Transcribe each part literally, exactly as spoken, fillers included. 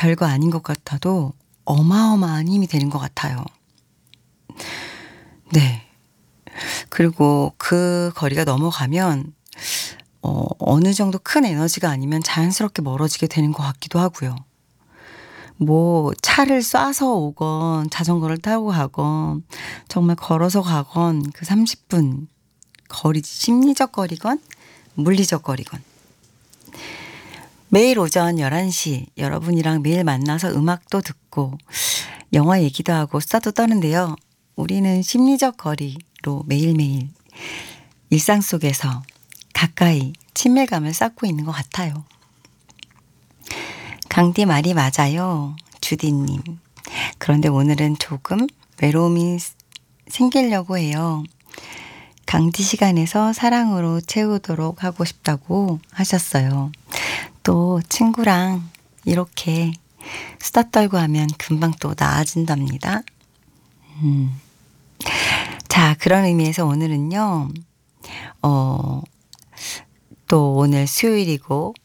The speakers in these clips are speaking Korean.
별거 아닌 것 같아도 어마어마한 힘이 되는 것 같아요. 네. 그리고 그 거리가 넘어가면 어, 어느 정도 큰 에너지가 아니면 자연스럽게 멀어지게 되는 것 같기도 하고요. 뭐 차를 쏴서 오건 자전거를 타고 가건 정말 걸어서 가건 그 삼십 분 거리, 심리적 거리건 물리적 거리건. 매일 오전 열한 시 여러분이랑 매일 만나서 음악도 듣고 영화 얘기도 하고 수다도 떠는데요. 우리는 심리적 거리로 매일매일 일상 속에서 가까이 친밀감을 쌓고 있는 것 같아요. 강디 말이 맞아요. 주디님. 그런데 오늘은 조금 외로움이 생기려고 해요. 강디 시간에서 사랑으로 채우도록 하고 싶다고 하셨어요. 또 친구랑 이렇게 수다 떨고 하면 금방 또 나아진답니다. 음. 자, 그런 의미에서 오늘은요. 어, 또 오늘 수요일이고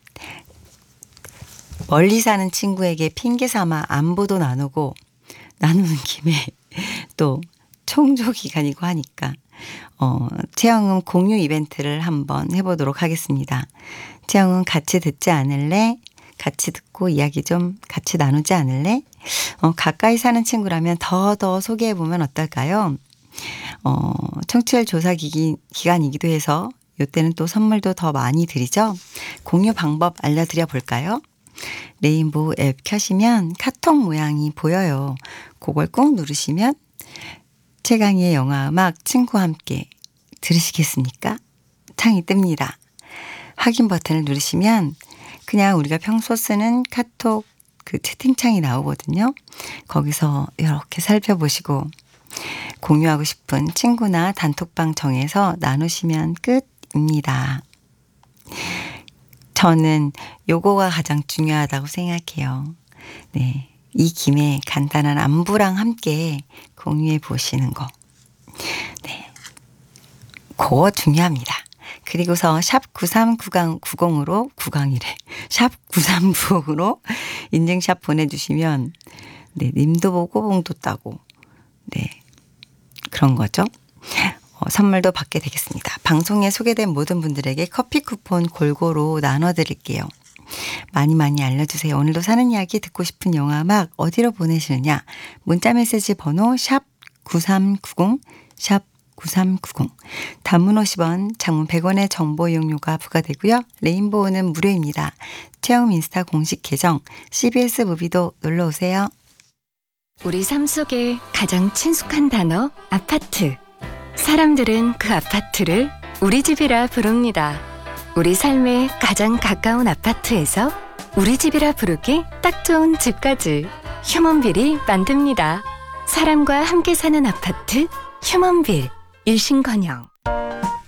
멀리 사는 친구에게 핑계 삼아 안부도 나누고 나누는 김에 또 청조 기간이고 하니까 어, 채영음 공유 이벤트를 한번 해보도록 하겠습니다. 채영음 같이 듣지 않을래? 같이 듣고 이야기 좀 같이 나누지 않을래? 어, 가까이 사는 친구라면 더 더 소개해보면 어떨까요? 어, 청취율 조사 기기, 기간이기도 해서 이때는 또 선물도 더 많이 드리죠. 공유 방법 알려드려 볼까요? 레인보우 앱 켜시면 카톡 모양이 보여요. 그걸 꾹 누르시면 최강희의 영화음악 친구와 함께 들으시겠습니까? 창이 뜹니다. 확인 버튼을 누르시면 그냥 우리가 평소 쓰는 카톡 그 채팅창이 나오거든요. 거기서 이렇게 살펴보시고 공유하고 싶은 친구나 단톡방 정해서 나누시면 끝입니다. 저는 요거가 가장 중요하다고 생각해요. 네. 이 김에 간단한 안부랑 함께 공유해 보시는 거. 네. 그거 중요합니다. 그리고서 샵 구삼구공으로 구강이래. 샵 구삼구공으로 인증샷 보내주시면 네, 님도 보고 봉도 따고 네, 그런 거죠. 어, 선물도 받게 되겠습니다. 방송에 소개된 모든 분들에게 커피 쿠폰 골고루 나눠드릴게요. 많이 많이 알려주세요. 오늘도 사는 이야기 듣고 싶은 영화 음악 어디로 보내시느냐. 문자메시지 번호 샵 구삼구공 샵 구삼구공 단문 오십 원 장문 백 원의 정보 이용료가 부과되고요. 레인보우는 무료입니다. 채영 인스타 공식 계정 씨비에스 무비도 놀러오세요. 우리 삶 속에 가장 친숙한 단어 아파트. 사람들은 그 아파트를 우리 집이라 부릅니다. 우리 삶에 가장 가까운 아파트에서 우리 집이라 부르기 딱 좋은 집까지 휴먼빌이 만듭니다. 사람과 함께 사는 아파트 휴먼빌 일신건영.